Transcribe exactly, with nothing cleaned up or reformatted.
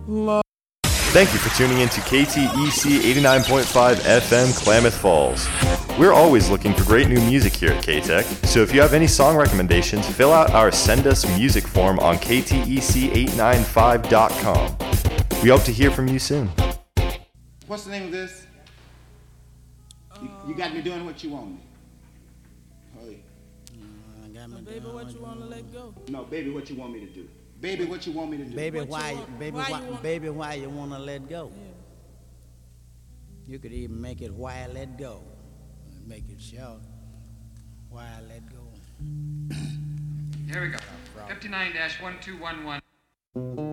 Thank you for tuning in to K T E C eighty-nine point five F M Klamath Falls. We're always looking for great new music here at K-Tech, so if you have any song recommendations, fill out our Send Us Music form on K T E C eight nine five dot com. We hope to hear from you soon. What's the name of this? You, you got me doing what you want me. Oh, yeah. Uh, got me baby, what you want to let go? No, baby, what you want me to do? Baby, what you want me to do? Baby, what why, you want, baby, why, why, you want, baby, why you want to let go? Yeah. You could even make it why I let go. Make it short. Why I let go. Here we go. fifty-nine dash one two one one.